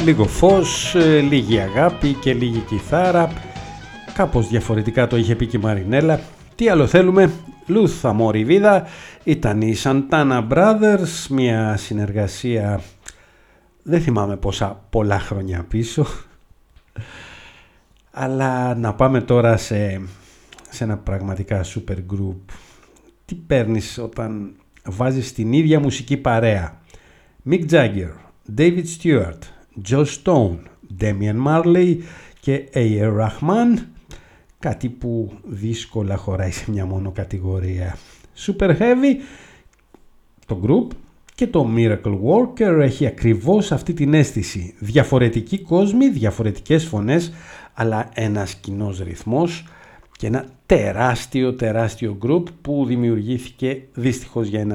λίγο φως, λίγη αγάπη και λίγη κιθάρα. Κάπως διαφορετικά το είχε πει και η Μαρινέλα. Τι άλλο θέλουμε, Luz Amor y Vida ήταν οι Santana Brothers, μια συνεργασία δεν θυμάμαι πόσα πολλά χρόνια πίσω. Αλλά να πάμε τώρα σε ένα πραγματικά super group. Τι παίρνεις όταν βάζεις την ίδια μουσική παρέα? Mick Jagger, David Stewart, Joe Stone, Damian Marley και A.R. Rahman. Κάτι που δύσκολα χωράει σε μια μόνο κατηγορία. Super Heavy, το group, και το Miracle Worker έχει ακριβώς αυτή την αίσθηση. Διαφορετικοί κόσμοι, διαφορετικές φωνές, αλλά ένας κοινός ρυθμός και ένα τεράστιο group που δημιουργήθηκε δυστυχώς για ένα